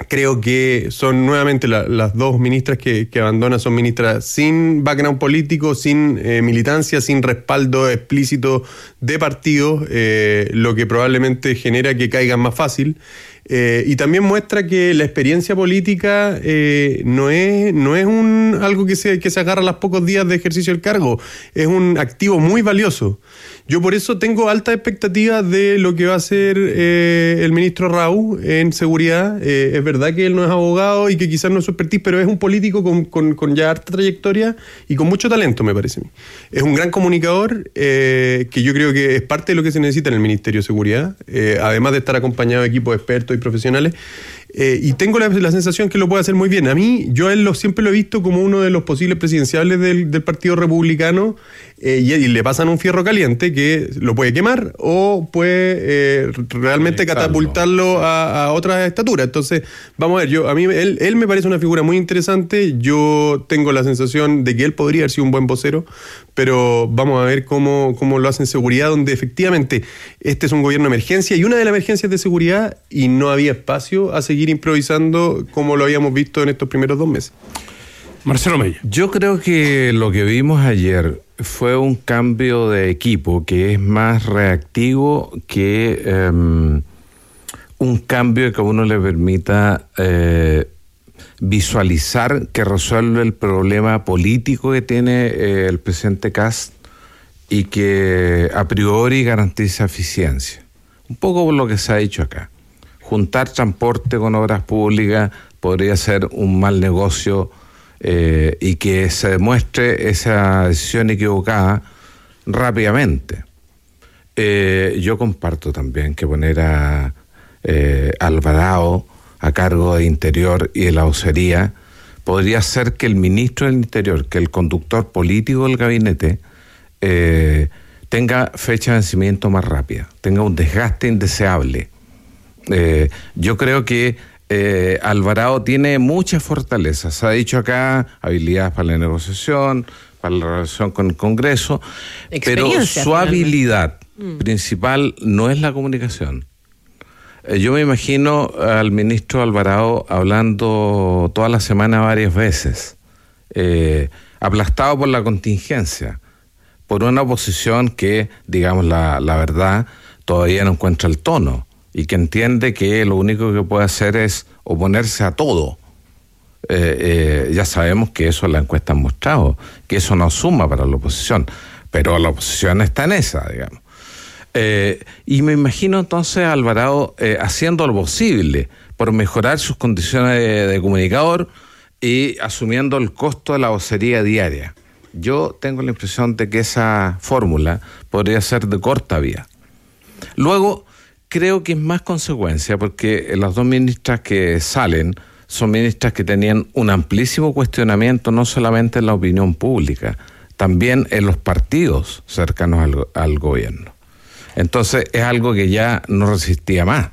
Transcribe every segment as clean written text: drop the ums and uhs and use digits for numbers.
Creo que son nuevamente las dos ministras que abandonan, son ministras sin background político, sin militancia, sin respaldo explícito de partidos, lo que probablemente genera que caigan más fácil. Y también muestra que la experiencia política no es algo que se agarra a los pocos días de ejercicio del cargo, es un activo muy valioso. Yo por eso tengo altas expectativas de lo que va a hacer el ministro Raúl en seguridad. Es verdad que él no es abogado y que quizás no es su expertise, pero es un político con ya harta trayectoria y con mucho talento, me parece a mí. Es un gran comunicador que yo creo que es parte de lo que se necesita en el Ministerio de Seguridad, además de estar acompañado de equipos expertos y profesionales. Y tengo la sensación que lo puede hacer muy bien. A mí, yo a él siempre lo he visto como uno de los posibles presidenciables del Partido Republicano, y le pasan un fierro caliente que lo puede quemar o puede realmente catapultarlo a otra estatura. Entonces, vamos a ver, a mí él me parece una figura muy interesante. Yo tengo la sensación de que él podría haber sido un buen vocero, pero vamos a ver cómo lo hace en seguridad, donde efectivamente este es un gobierno de emergencia y una de las emergencias de seguridad, y no había espacio a seguir improvisando como lo habíamos visto en estos primeros 2 meses. Marcelo Mella. Yo creo que lo que vimos ayer fue un cambio de equipo que es más reactivo que un cambio que a uno le permita visualizar que resuelve el problema político que tiene el presidente Kast y que a priori garantiza eficiencia. Un poco por lo que se ha dicho acá. Juntar transporte con obras públicas podría ser un mal negocio, y que se demuestre esa decisión equivocada rápidamente. Yo comparto también que poner a Alvarado a cargo de Interior y de la vocería podría ser que el ministro del Interior, que el conductor político del gabinete, tenga fecha de vencimiento más rápida, tenga un desgaste indeseable. Yo creo que Alvarado tiene muchas fortalezas. Se ha dicho acá, habilidades para la negociación, para la relación con el Congreso, pero su habilidad principal no es la comunicación. Yo me imagino al ministro Alvarado hablando toda la semana varias veces, aplastado por la contingencia, por una oposición que, digamos la verdad, todavía no encuentra el tono y que entiende que lo único que puede hacer es oponerse a todo. Ya sabemos que eso la encuesta ha mostrado, que eso no suma para la oposición, pero la oposición está en esa, digamos. Y me imagino entonces a Alvarado haciendo lo posible por mejorar sus condiciones de comunicador y asumiendo el costo de la vocería diaria. Yo tengo la impresión de que esa fórmula podría ser de corta vía. Luego, creo que es más consecuencia, porque las dos ministras que salen son ministras que tenían un amplísimo cuestionamiento, no solamente en la opinión pública, también en los partidos cercanos al gobierno. Entonces es algo que ya no resistía más.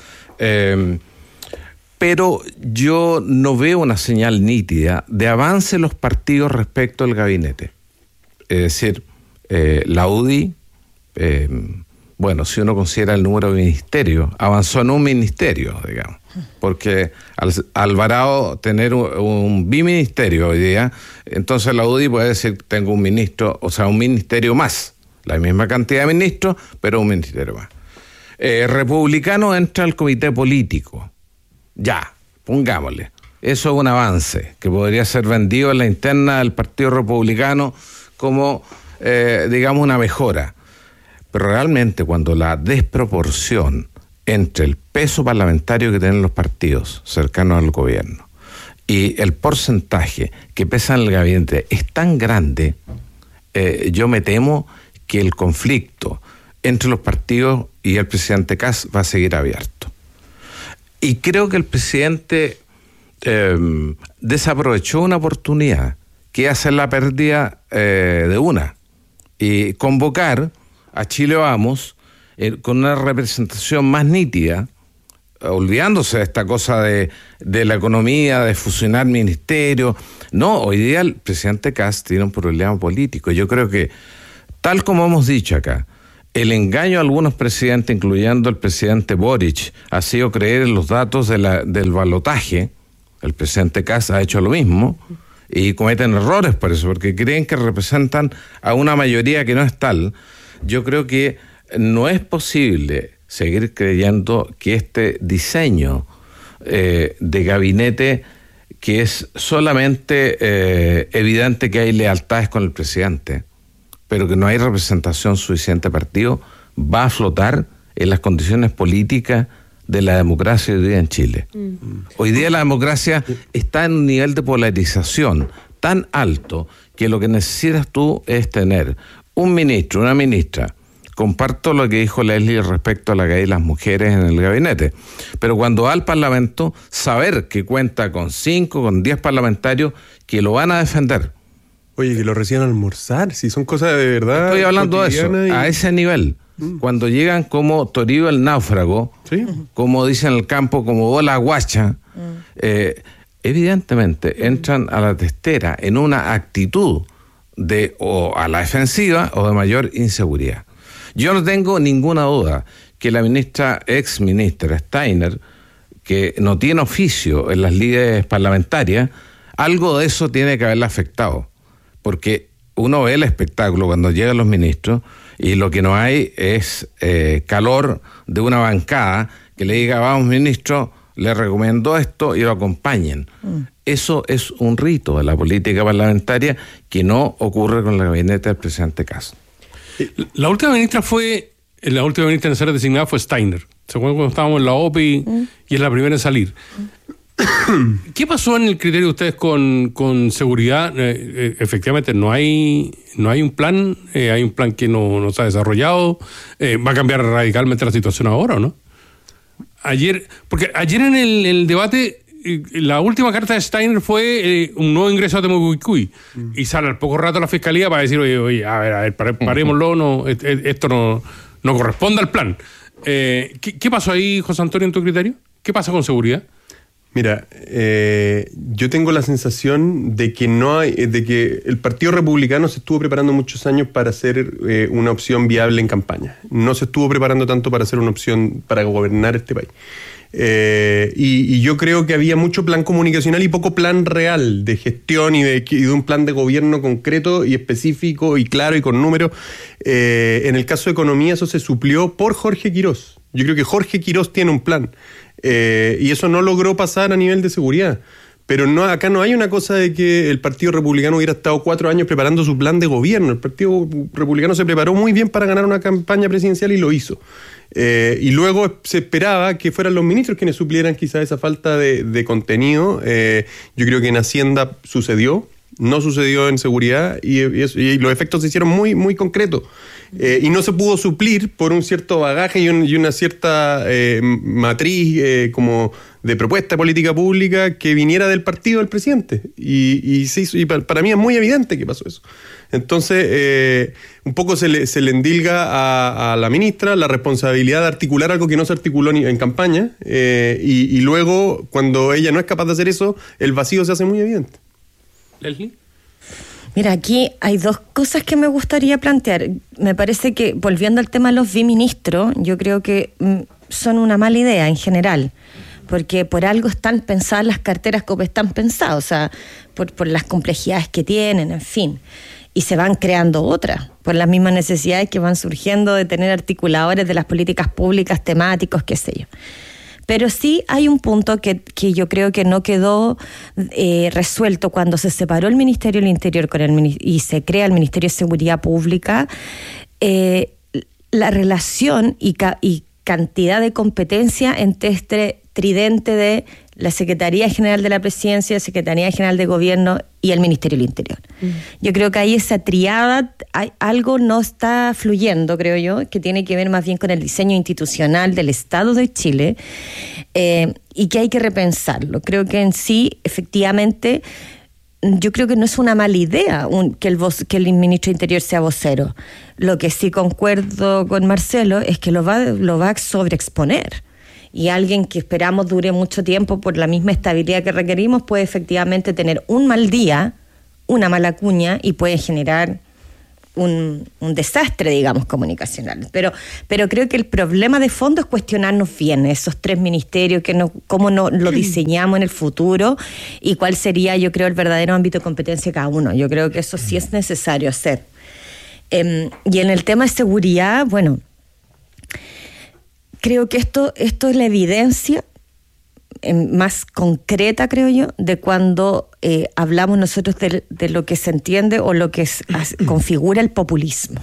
Pero yo no veo una señal nítida de avance en los partidos respecto al gabinete. Es decir, la UDI, bueno, si uno considera el número de ministerios, avanzó en un ministerio, digamos, porque al Alvarado tener un biministerio hoy día, entonces la UDI puede decir tengo un ministro, o sea, un ministerio más, la misma cantidad de ministros, pero un ministerio más. Republicano entra al comité político, ya, pongámosle, eso es un avance que podría ser vendido en la interna del Partido Republicano como, digamos, una mejora. Pero realmente cuando la desproporción entre el peso parlamentario que tienen los partidos cercanos al gobierno y el porcentaje que pesa en el gabinete es tan grande, yo me temo que el conflicto entre los partidos y el presidente Kast va a seguir abierto. Y creo que el presidente desaprovechó una oportunidad, que es hacer la pérdida de una, y convocar a Chile Vamos con una representación más nítida, olvidándose de esta cosa de la economía, de fusionar ministerios. No, hoy día el presidente Kast tiene un problema político. Yo creo que, tal como hemos dicho acá, El engaño a algunos presidentes, incluyendo el presidente Boric, ha sido creer en los datos del balotaje. El presidente Kast ha hecho lo mismo y cometen errores por eso, porque creen que representan a una mayoría que no es tal. Yo creo que no es posible seguir creyendo que este diseño de gabinete, que es solamente evidente que hay lealtades con el presidente, pero que no hay representación suficiente de partido, va a flotar en las condiciones políticas de la democracia hoy día en Chile. Hoy día la democracia está en un nivel de polarización tan alto que lo que necesitas tú es tener un ministro, una ministra. Comparto lo que dijo Leslie respecto a la caída de las mujeres en el gabinete, pero cuando va al Parlamento, saber que cuenta con 5, con 10 parlamentarios que lo van a defender. Oye, que lo reciban a almorzar, si son cosas de verdad. Estoy hablando de eso, a ese nivel. Cuando llegan como Toribio el náufrago, ¿sí? Como dicen en el campo, como bola guacha, evidentemente entran a la testera en una actitud de o a la defensiva o de mayor inseguridad. Yo no tengo ninguna duda que la ex ministra Steiner, que no tiene oficio en las lides parlamentarias, algo de eso tiene que haberla afectado. Porque uno ve el espectáculo cuando llegan los ministros y lo que no hay es calor de una bancada que le diga, vamos ministro, le recomiendo esto y lo acompañen. Eso es un rito de la política parlamentaria que no ocurre con el gabinete del presidente Kast. La última ministra en ser designada fue Steiner. ¿Se acuerdan cuando estábamos en la OPI y es la primera en salir? ¿Qué pasó en el criterio de ustedes con seguridad? Efectivamente, no hay un plan, hay un plan que no se ha desarrollado. ¿Va a cambiar radicalmente la situación ahora o no? Porque ayer en el debate, la última carta de Steiner fue un nuevo ingreso a Temucuicui. Y sale al poco rato la fiscalía para decir, oye, a ver, parémoslo, esto no corresponde al plan. ¿Qué pasó ahí, José Antonio, en tu criterio? ¿Qué pasa con seguridad? Mira, yo tengo la sensación de que el Partido Republicano se estuvo preparando muchos años para ser una opción viable en campaña. No se estuvo preparando tanto para ser una opción para gobernar este país. Y yo creo que había mucho plan comunicacional y poco plan real de gestión y de un plan de gobierno concreto y específico y claro y con números. En el caso de economía eso se suplió por Jorge Quirós. Yo creo que Jorge Quirós tiene un plan. Y eso no logró pasar a nivel de seguridad. Pero acá no hay una cosa de que el Partido Republicano hubiera estado 4 años preparando su plan de gobierno. El Partido Republicano se preparó muy bien para ganar una campaña presidencial y lo hizo. Y luego se esperaba que fueran los ministros quienes suplieran quizás esa falta de contenido. Yo creo que en Hacienda sucedió, no sucedió en seguridad y los efectos se hicieron muy, muy concretos. Y no se pudo suplir por un cierto bagaje y una cierta matriz como de propuesta de política pública que viniera del partido del presidente. Y para mí es muy evidente que pasó eso. Entonces, un poco se le endilga a la ministra la responsabilidad de articular algo que no se articuló en campaña, y luego, cuando ella no es capaz de hacer eso, el vacío se hace muy evidente. ¿Leslie? Mira, aquí hay 2 cosas que me gustaría plantear. Me parece que, volviendo al tema de los biministros, yo creo que son una mala idea en general, porque por algo están pensadas las carteras como están pensadas, o sea, por las complejidades que tienen, en fin. Y se van creando otras, por las mismas necesidades que van surgiendo de tener articuladores de las políticas públicas, temáticos, qué sé yo. Pero sí hay un punto que yo creo que no quedó resuelto cuando se separó el Ministerio del Interior y se crea el Ministerio de Seguridad Pública. La relación y cantidad de competencia entre este tridente de la Secretaría General de la Presidencia, la Secretaría General de Gobierno y el Ministerio del Interior. Yo creo que ahí esa triada, algo no está fluyendo, creo yo, que tiene que ver más bien con el diseño institucional del Estado de Chile, y que hay que repensarlo. Creo que en sí, efectivamente, yo creo que no es una mala idea que el ministro de Interior sea vocero. Lo que sí concuerdo con Marcelo es que lo va a sobreexponer. Y alguien que esperamos dure mucho tiempo por la misma estabilidad que requerimos puede efectivamente tener un mal día, una mala cuña, y puede generar un desastre, digamos, comunicacional. Pero creo que el problema de fondo es cuestionarnos bien esos 3 ministerios, cómo lo diseñamos en el futuro y cuál sería, yo creo, el verdadero ámbito de competencia de cada uno. Yo creo que eso sí es necesario hacer. Y en el tema de seguridad, bueno, creo que esto es la evidencia más concreta, creo yo, de cuando hablamos nosotros de lo que se entiende o lo que configura el populismo.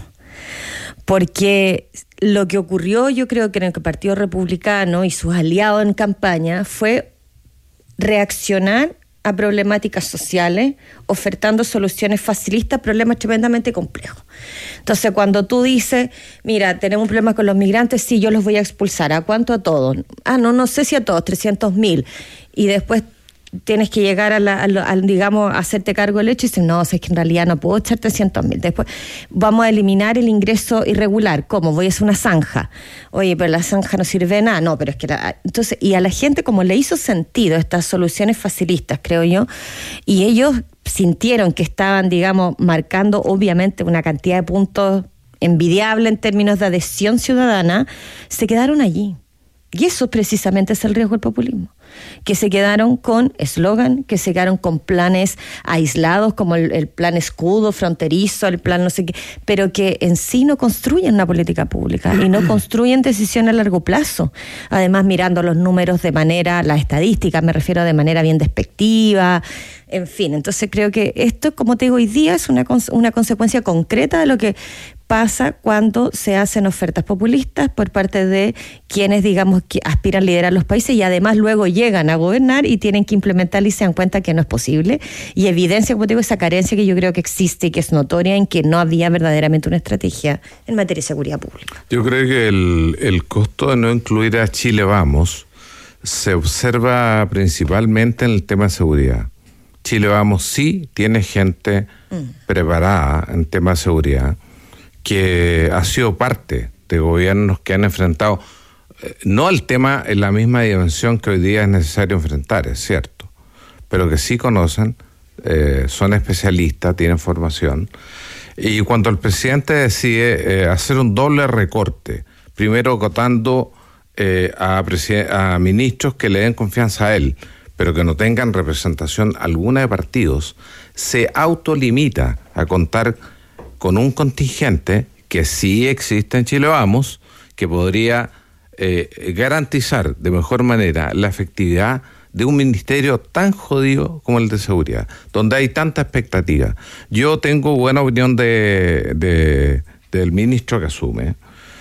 Porque lo que ocurrió, yo creo que en el Partido Republicano y sus aliados en campaña fue reaccionar a problemáticas sociales, ofertando soluciones facilistas a problemas tremendamente complejos. Entonces, cuando tú dices, mira, tenemos un problema con los migrantes, sí, yo los voy a expulsar. ¿A cuánto? A todos. No sé si a todos, 300.000. Y después tienes que llegar digamos, a hacerte cargo del hecho y dices, no, es que en realidad no puedo echar 300.000. Después vamos a eliminar el ingreso irregular. ¿Cómo? Voy a hacer una zanja. Oye, pero la zanja no sirve de nada. No, pero es que entonces, y a la gente como le hizo sentido estas soluciones facilistas, creo yo, y ellos sintieron que estaban, digamos, marcando obviamente una cantidad de puntos envidiable en términos de adhesión ciudadana, se quedaron allí. Y eso precisamente es el riesgo del populismo, que se quedaron con eslogan, que se quedaron con planes aislados como el plan escudo, fronterizo, el plan no sé qué, pero que en sí no construyen una política pública y no construyen decisiones a largo plazo. Además, mirando los números las estadísticas, me refiero de manera bien despectiva, en fin. Entonces creo que esto, como te digo, hoy día es una consecuencia concreta de lo que pasa cuando se hacen ofertas populistas por parte de quienes, digamos, que aspiran a liderar los países y además luego llegan a gobernar y tienen que implementar y se dan cuenta que no es posible y evidencia, como te digo, esa carencia que yo creo que existe y que es notoria en que no había verdaderamente una estrategia en materia de seguridad pública. Yo creo que el costo de no incluir a Chile Vamos se observa principalmente en el tema de seguridad. Chile Vamos sí tiene gente preparada en tema de seguridad, que ha sido parte de gobiernos que han enfrentado, no el tema en la misma dimensión que hoy día es necesario enfrentar, es cierto, pero que sí conocen, son especialistas, tienen formación. Y cuando el presidente decide hacer un doble recorte, primero acotando a ministros que le den confianza a él, pero que no tengan representación alguna de partidos, se autolimita a contar con un contingente que sí existe en Chile Vamos, que podría garantizar de mejor manera la efectividad de un ministerio tan jodido como el de seguridad, donde hay tanta expectativa. Yo tengo buena opinión del ministro que asume.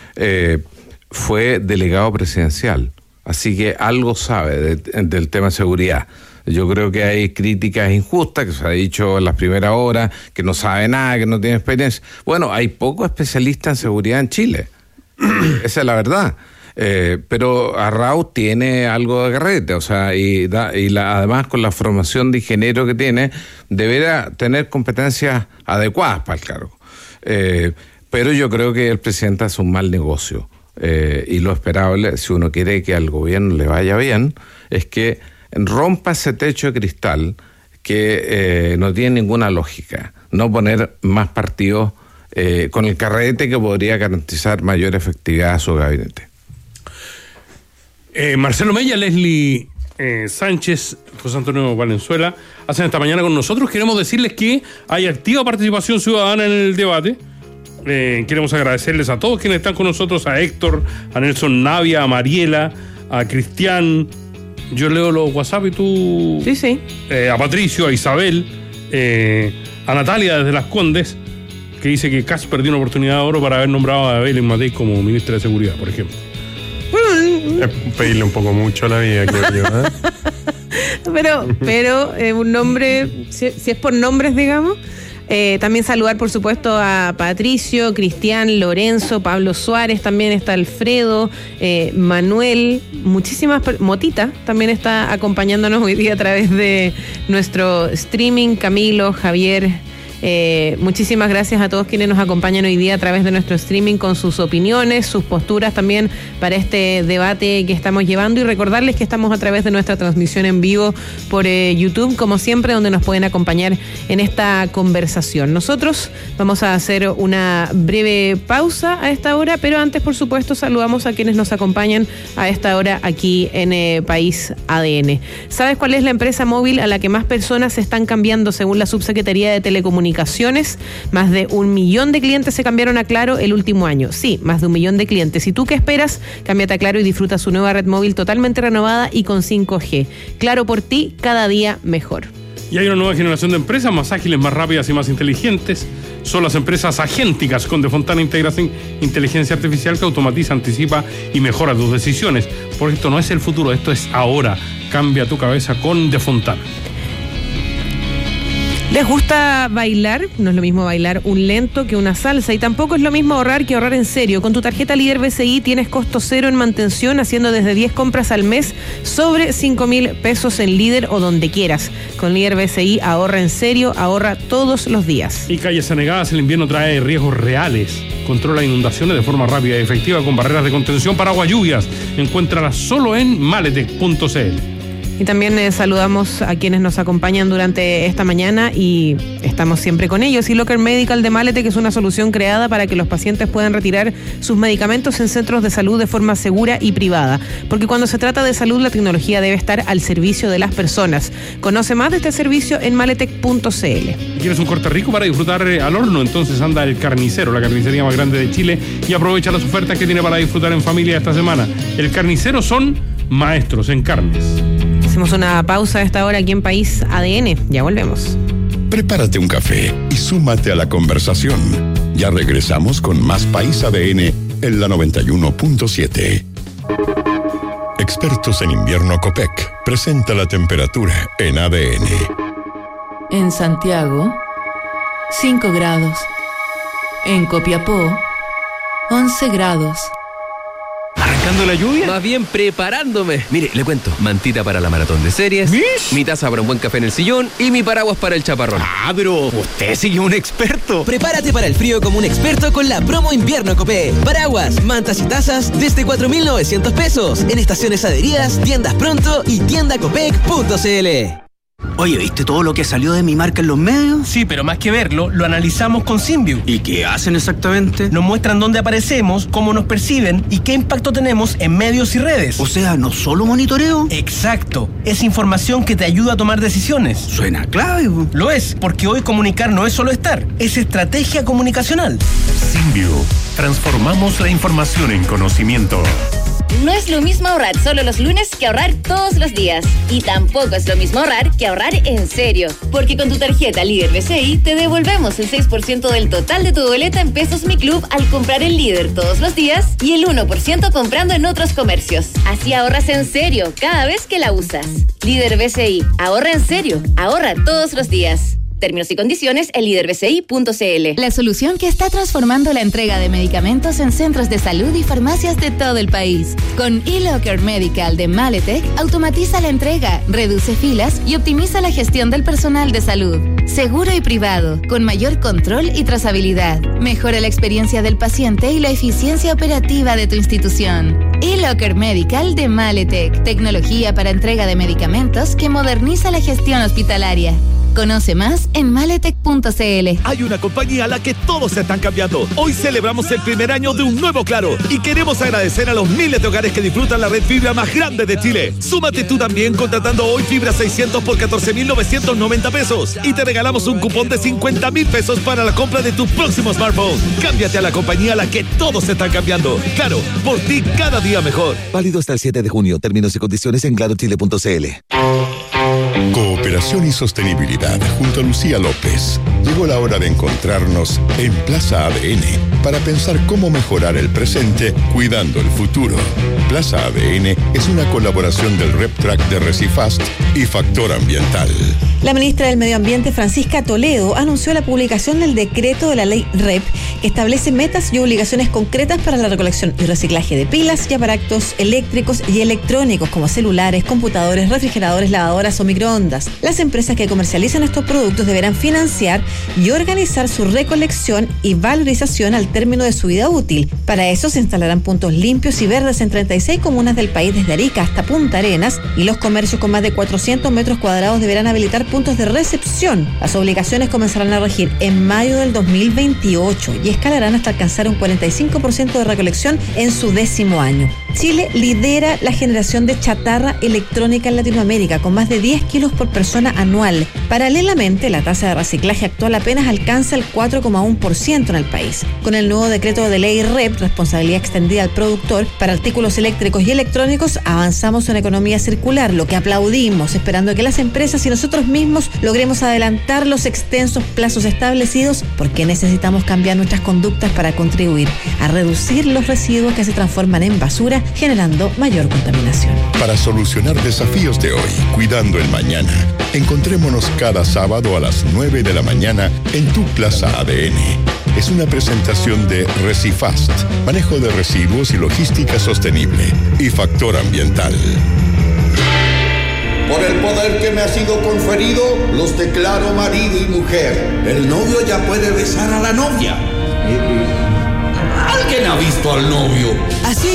Fue delegado presidencial, así que algo sabe del tema de seguridad. Yo creo que hay críticas injustas, que se ha dicho en las primeras horas, que no sabe nada, que no tiene experiencia. Bueno, hay pocos especialistas en seguridad en Chile. Esa es la verdad. Pero Arrau tiene algo de carrete, o sea, además con la formación de ingeniero que tiene, deberá tener competencias adecuadas para el cargo. Pero yo creo que el presidente hace un mal negocio. Y lo esperable, si uno quiere que al gobierno le vaya bien, es que rompa ese techo de cristal que no tiene ninguna lógica. No poner más partidos con el carrete que podría garantizar mayor efectividad a su gabinete. Marcelo Mella, Leslie Sánchez, José Antonio Valenzuela hacen esta mañana con nosotros. Queremos decirles que hay activa participación ciudadana en el debate. Queremos agradecerles a todos quienes están con nosotros, a Héctor, a Nelson Navia, a Mariela, a Cristian. Yo leo los WhatsApp y tú... Sí. A Patricio, a Isabel, a Natalia desde Las Condes, que dice que Kass perdió una oportunidad de oro para haber nombrado a Belén Matei como ministra de Seguridad, por ejemplo. Es pedirle un poco mucho a la vida, creo yo, Pero un nombre, si es por nombres, digamos... también saludar, por supuesto, a Patricio, Cristian, Lorenzo, Pablo Suárez, también está Alfredo, Manuel, Motita también está acompañándonos hoy día a través de nuestro streaming, Camilo, Javier, Muchísimas gracias a todos quienes nos acompañan hoy día a través de nuestro streaming con sus opiniones, sus posturas también para este debate que estamos llevando, y recordarles que estamos a través de nuestra transmisión en vivo por YouTube, como siempre, donde nos pueden acompañar en esta conversación. Nosotros vamos a hacer una breve pausa a esta hora, pero antes, por supuesto, saludamos a quienes nos acompañan a esta hora aquí en País ADN. ¿Sabes cuál es la empresa móvil a la que más personas se están cambiando según la Subsecretaría de Telecomunicaciones? Más de 1 millón de clientes se cambiaron a Claro el último año. Sí, más de 1 millón de clientes. ¿Y tú qué esperas? Cámbiate a Claro y disfruta su nueva red móvil totalmente renovada y con 5G. Claro por ti, cada día mejor. Y hay una nueva generación de empresas más ágiles, más rápidas y más inteligentes. Son las empresas agénticas con Defontana Integración Inteligencia Artificial, que automatiza, anticipa y mejora tus decisiones. Porque esto no es el futuro, esto es ahora. Cambia tu cabeza con Defontana. ¿Les gusta bailar? No es lo mismo bailar un lento que una salsa, y tampoco es lo mismo ahorrar que ahorrar en serio. Con tu tarjeta Líder BCI tienes costo cero en mantención, haciendo desde 10 compras al mes sobre 5.000 pesos en Líder o donde quieras. Con Líder BCI ahorra en serio, ahorra todos los días. Y calles anegadas, el invierno trae riesgos reales. Controla inundaciones de forma rápida y efectiva con barreras de contención para agua lluvias. Encuéntralas solo en maletec.cl. Y también saludamos a quienes nos acompañan durante esta mañana y estamos siempre con ellos. eLocker Medical de Maletec es una solución creada para que los pacientes puedan retirar sus medicamentos en centros de salud de forma segura y privada. Porque cuando se trata de salud, la tecnología debe estar al servicio de las personas. Conoce más de este servicio en maletec.cl. ¿Quieres un corte rico para disfrutar al horno? Entonces anda El Carnicero, la carnicería más grande de Chile, y aprovecha las ofertas que tiene para disfrutar en familia esta semana. El Carnicero son maestros en carnes. Hacemos una pausa a esta hora aquí en País ADN. Ya volvemos. Prepárate un café y súmate a la conversación. Ya regresamos con más País ADN en la 91.7. Expertos en invierno Copec presenta la temperatura en ADN. En Santiago, 5 grados. En Copiapó, 11 grados. ¿Arrancando la lluvia? Más bien preparándome. Mire, le cuento. Mantita para la maratón de series. ¿Mish? Mi taza para un buen café en el sillón. Y mi paraguas para el chaparrón. Ah, pero usted sí que es un experto. Prepárate para el frío como un experto con la promo invierno Copé. Paraguas, mantas y tazas desde 4.900 pesos. En estaciones adheridas, tiendas pronto y tiendacopec.cl. Oye, ¿viste todo lo que salió de mi marca en los medios? Sí, pero más que verlo, lo analizamos con Symview. ¿Y qué hacen exactamente? Nos muestran dónde aparecemos, cómo nos perciben y qué impacto tenemos en medios y redes. O sea, ¿no solo monitoreo? Exacto. Es información que te ayuda a tomar decisiones. Suena clave. Lo es, porque hoy comunicar no es solo estar, es estrategia comunicacional. Symview. Transformamos la información en conocimiento. No es lo mismo ahorrar solo los lunes que ahorrar todos los días. Y tampoco es lo mismo ahorrar que ahorrar en serio. Porque con tu tarjeta Líder BCI te devolvemos el 6% del total de tu boleta en Pesos Mi Club al comprar en Líder todos los días y el 1% comprando en otros comercios. Así ahorras en serio cada vez que la usas. Líder BCI. Ahorra en serio. Ahorra todos los días. Términos y condiciones en liderbci.cl. La solución que está transformando la entrega de medicamentos en centros de salud y farmacias de todo el país. Con eLocker Medical de Maletec, automatiza la entrega, reduce filas y optimiza la gestión del personal de salud. Seguro y privado, con mayor control y trazabilidad. Mejora la experiencia del paciente y la eficiencia operativa de tu institución. eLocker Medical de Maletec. Tecnología para entrega de medicamentos que moderniza la gestión hospitalaria. Conoce más en maletec.cl. Hay una compañía a la que todos se están cambiando. Hoy celebramos el primer año de un nuevo Claro y queremos agradecer a los miles de hogares que disfrutan la red fibra más grande de Chile. Súmate tú también contratando hoy fibra 600 por 14.990 pesos y te regalamos un cupón de 50.000 pesos para la compra de tu próximo smartphone. Cámbiate a la compañía a la que todos se están cambiando. Claro, por ti cada día mejor. Válido hasta el 7 de junio. Términos y condiciones en clarochile.cl. Cooperación y sostenibilidad junto a Lucía López. Llegó la hora de encontrarnos en Plaza ADN para pensar cómo mejorar el presente cuidando el futuro. Plaza ADN es una colaboración del RepTrack de Recifast y Factor Ambiental. La ministra del Medio Ambiente, Francisca Toledo, anunció la publicación del decreto de la ley REP, que establece metas y obligaciones concretas para la recolección y reciclaje de pilas y aparatos eléctricos y electrónicos como celulares, computadores, refrigeradores, lavadoras o microondas. Las empresas que comercializan estos productos deberán financiar y organizar su recolección y valorización al término de su vida útil. Para eso se instalarán puntos limpios y verdes en 36 comunas del país, desde Arica hasta Punta Arenas, y los comercios con más de 400 metros cuadrados deberán habilitar puntos de recepción. Las obligaciones comenzarán a regir en mayo del 2028 y escalarán hasta alcanzar un 45% de recolección en su 10º año. Chile lidera la generación de chatarra electrónica en Latinoamérica, con más de 10 kilos por persona anual. Paralelamente, la tasa de reciclaje actual apenas alcanza el 4,1% en el país. Con el nuevo decreto de ley REP, responsabilidad extendida al productor, para artículos eléctricos y electrónicos, avanzamos en economía circular, lo que aplaudimos, esperando que las empresas y nosotros mismos logremos adelantar los extensos plazos establecidos, porque necesitamos cambiar nuestras conductas para contribuir a reducir los residuos que se transforman en basura, generando mayor contaminación. Para solucionar desafíos de hoy, cuidando el mañana, encontrémonos cada sábado a las 9 de la mañana en tu Plaza ADN. Es una presentación de Recifast, manejo de residuos y logística sostenible, y Factor Ambiental. Por el poder que me ha sido conferido, los declaro marido y mujer. El novio ya puede besar a la novia. ¿Alguien ha visto al novio? Así